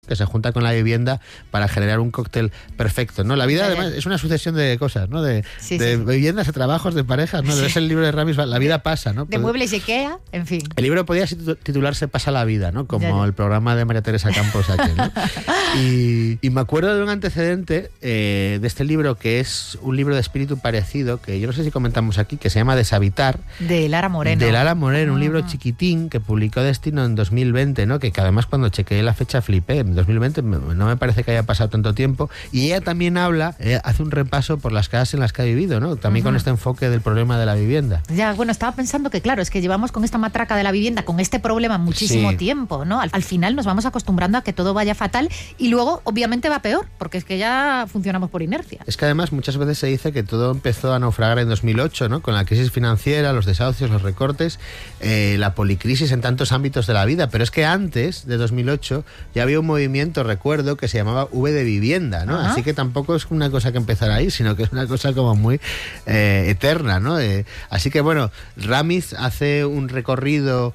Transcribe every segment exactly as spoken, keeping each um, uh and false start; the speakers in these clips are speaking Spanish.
que se junta con la vivienda para generar un cóctel perfecto, ¿no? La vida además es una sucesión de cosas, ¿no? De, sí, de sí, viviendas, de trabajos, de parejas, ¿no? Sí. Es el libro de Ramis, la vida pasa, ¿no? De muebles Ikea, en fin. El libro podía titularse Pasa la vida, ¿no? Como ya, ya. el programa de María Teresa Campos H, ¿no? y, y me acuerdo de un antecedente eh, de este libro, que es un libro de espíritu parecido, que yo no sé si comentamos aquí, que se llama Deshabitar. De Lara Moreno. De Lara Moreno, uh-huh. un libro chiquitín que publicó Destino en dos mil veinte, ¿no? Que, que además cuando chequeé la fecha flipé. En dos mil veinte no me parece que haya pasado tanto tiempo. Y ella también habla, eh, hace un repaso por las casas en las que ha vivido, ¿no? También uh-huh. con este enfoque del problema de la vivienda. Ya, bueno, estaba pensando que claro, es que llevamos con esta matraca de la vivienda, con este problema muchísimo sí. tiempo, ¿no? Al, al final nos vamos acostumbrando a que todo vaya fatal y luego obviamente va peor, porque es que ya funcionamos por inercia. Es que además muchas veces se dice que todo empezó a naufragar en dos mil ocho, ¿no? Con la crisis financiera, los desahucios, los recortes, eh, la policrisis en tantos ámbitos de la vida, pero es que antes de dos mil ocho ya había un movimiento, recuerdo, que se llamaba V de Vivienda, ¿no? Ajá. Así que tampoco es una cosa que empezara ahí, sino que es una cosa como muy eh, eterna, ¿no? Eh, así que bueno, Ramis hace un recorrido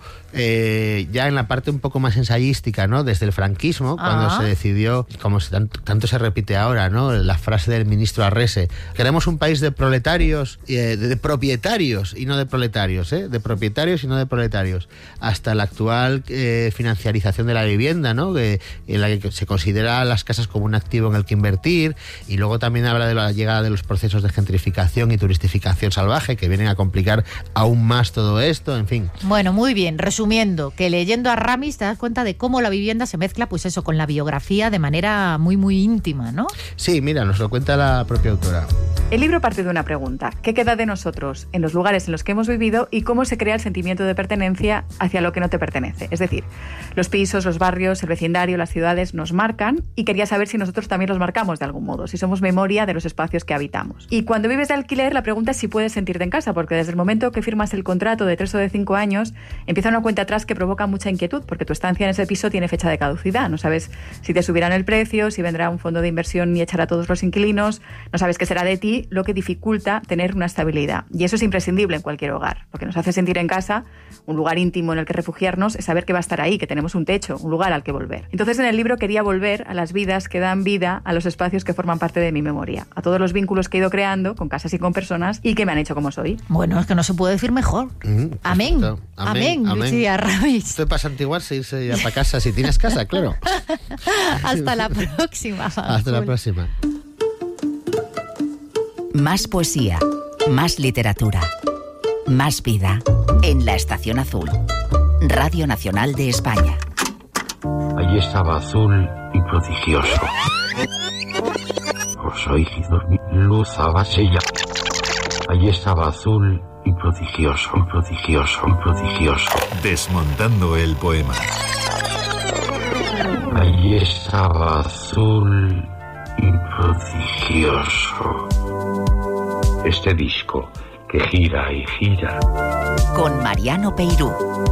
eh, ya en la parte un poco más ensayística, ¿no? Desde el franquismo, Ajá. cuando se decidió, como se, tanto, tanto se repite ahora, ¿no? La frase del ministro Arrese: queremos un país de proletarios, eh, de, de propietarios y no de proletarios, ¿eh? De propietarios y no de proletarios, hasta la actual eh, financiarización de la vivienda, ¿no? Eh, en la que se considera las casas como un activo en el que invertir, y luego también habla de la llegada de los procesos de gentrificación y turistificación salvaje que vienen a complicar aún más todo esto, en fin. Bueno, muy bien, resumiendo, que leyendo a Ramis te das cuenta de cómo la vivienda se mezcla, pues eso, con la biografía de manera muy, muy íntima, ¿no? Sí, mira, nos lo cuenta la propia autora. El libro parte de una pregunta: ¿qué queda de nosotros en los lugares en los que hemos vivido y cómo se crea el sentimiento de pertenencia hacia lo que no te pertenece? Es decir, los pisos, los barrios, el vecindario, las ciudades nos marcan, y quería saber si nosotros también los marcamos de algún modo, si somos memoria de los espacios que habitamos. Y cuando vives de alquiler, la pregunta es si puedes sentirte en casa, porque desde el momento que firmas el contrato de tres o de cinco años, empieza una cuenta atrás que provoca mucha inquietud, porque tu estancia en ese piso tiene fecha de caducidad. No sabes si te subirán el precio, si vendrá un fondo de inversión y echará a todos los inquilinos, no sabes qué será de ti, lo que dificulta tener una estabilidad. Y eso es imprescindible en cualquier hogar. Lo que nos hace sentir en casa, un lugar íntimo en el que refugiarnos, es saber que va a estar ahí, que tenemos un techo, un lugar al que volver. Entonces, en el libro quería volver a las vidas que dan vida a los espacios que forman parte de mi memoria, a todos los vínculos que he ido creando con casas y con personas y que me han hecho como soy. Bueno, es que no se puede decir mejor. Mm, amén. Amén. Amén. Amén. Lucía Ramis. Esto es para santiguarse, irse ya para casa, si tienes casa, claro. Hasta la próxima. Hasta la próxima. Más poesía, más literatura, más vida en La Estación Azul, Radio Nacional de España. Allí estaba azul y prodigioso. Os oí dormir, luz abasella. Allí estaba azul y prodigioso, prodigioso, prodigioso. Desmontando el poema. Allí estaba azul y prodigioso. Este disco que gira y gira. Con Mariano Peirú.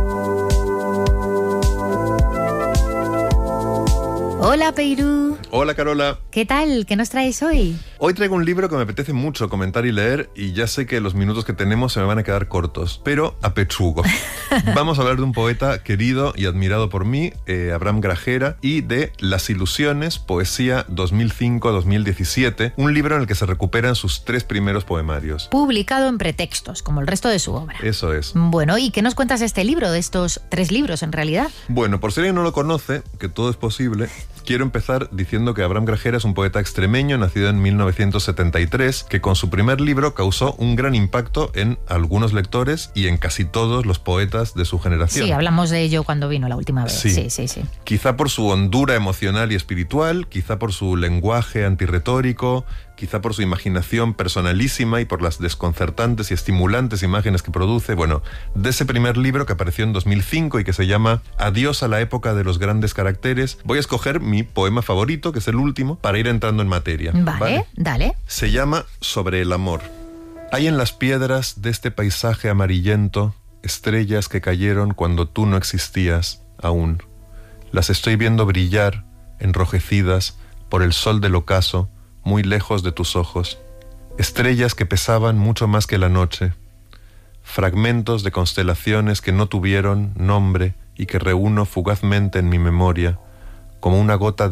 Hola, Peirú. Hola, Carola. ¿Qué tal? ¿Qué nos traes hoy? Hoy traigo un libro que me apetece mucho comentar y leer, y ya sé que los minutos que tenemos se me van a quedar cortos, pero apechugo. Vamos a hablar de un poeta querido y admirado por mí, eh, Abraham Grajera, y de Las Ilusiones, poesía dos mil cinco a dos mil diecisiete, un libro en el que se recuperan sus tres primeros poemarios. Publicado en Pretextos, como el resto de su obra. Eso es. Bueno, ¿y qué nos cuentas de este libro, de estos tres libros en realidad? Bueno, por si alguien no lo conoce, que todo es posible, quiero empezar diciendo que Abraham Grajera es un poeta extremeño nacido en mil novecientos setenta y tres, que con su primer libro causó un gran impacto en algunos lectores y en casi todos los poetas de su generación. Sí, hablamos de ello cuando vino la última vez. Sí, sí, sí, sí. Quizá por su hondura emocional y espiritual, quizá por su lenguaje antirretórico, quizá por su imaginación personalísima y por las desconcertantes y estimulantes imágenes que produce. Bueno, de ese primer libro que apareció en dos mil cinco y que se llama Adiós a la época de los grandes caracteres, voy a escoger mi poema favorito, que es el último, para ir entrando en materia. Vale, ¿vale? Dale. Se llama Sobre el amor. Hay en las piedras de este paisaje amarillento estrellas que cayeron cuando tú no existías aún. Las estoy viendo brillar, enrojecidas por el sol del ocaso, muy lejos de tus ojos. Estrellas que pesaban mucho más que la noche. Fragmentos de constelaciones que no tuvieron nombre y que reúno fugazmente en mi memoria, como una gota de